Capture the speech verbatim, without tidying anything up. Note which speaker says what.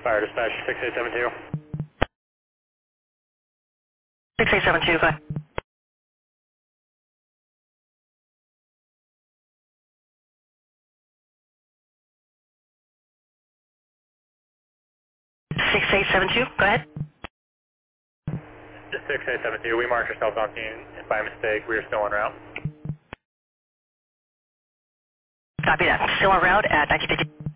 Speaker 1: Fire dispatch six eight seven two.
Speaker 2: six eight seven two, go ahead. six eight seven two, go ahead.
Speaker 1: six eight seven two, we marked ourselves on scene, and by mistake, we are still en route.
Speaker 2: Copy that. Still en route at ninety fifty.